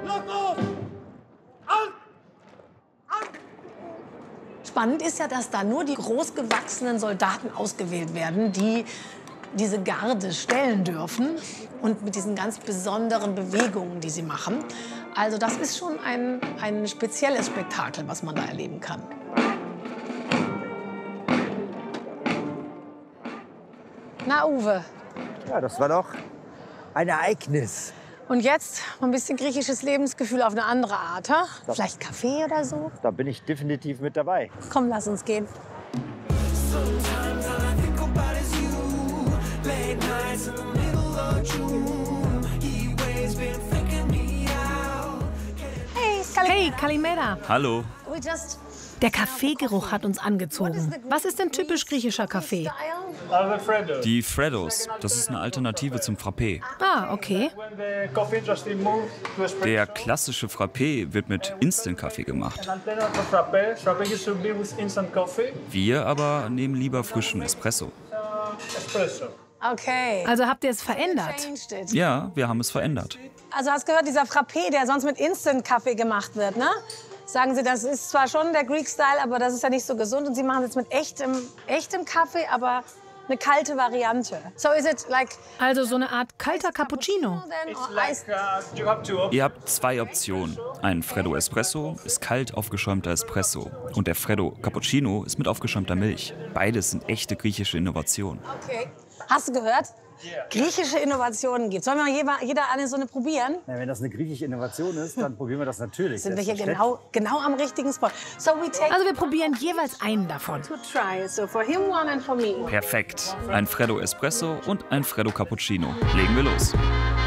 Spannend ist ja, dass da nur die großgewachsenen Soldaten ausgewählt werden, die diese Garde stellen dürfen und mit diesen ganz besonderen Bewegungen, die sie machen. Also das ist schon ein spezielles Spektakel, was man da erleben kann. Na, Uwe. Ja, das war doch ein Ereignis. Und jetzt ein bisschen griechisches Lebensgefühl auf eine andere Art, ha? Vielleicht Kaffee oder so? Da bin ich definitiv mit dabei. Komm, lass uns gehen. Hey, Kalimera. Hallo. Der Kaffeegeruch hat uns angezogen. Was ist denn typisch griechischer Kaffee? Die Freddos, das ist eine Alternative zum Frappé. Ah, okay. Der klassische Frappé wird mit Instant-Kaffee gemacht. Wir aber nehmen lieber frischen Espresso. Okay. Also habt ihr es verändert? Ja, wir haben es verändert. Also hast gehört, dieser Frappé, der sonst mit Instant-Kaffee gemacht wird, ne? Sagen Sie, das ist zwar schon der Greek-Style, aber das ist ja nicht so gesund. Und Sie machen es jetzt mit echtem Kaffee, aber eine kalte Variante. So is it like Also so eine Art kalter Cappuccino. Ihr habt zwei Optionen. Ein Freddo Espresso ist kalt aufgeschäumter Espresso. Und der Freddo Cappuccino ist mit aufgeschäumter Milch. Beides sind echte griechische Innovationen. Okay. Hast du gehört? Griechische Innovationen gibt. Sollen wir mal jeder eine so eine probieren? Na, wenn das eine griechische Innovation ist, dann probieren wir das natürlich. Sind wir hier genau am richtigen Spot. So we take Also wir probieren jeweils einen davon. to try. So for him one and for me. Perfekt. Ein Freddo Espresso und ein Freddo Cappuccino. Legen wir los.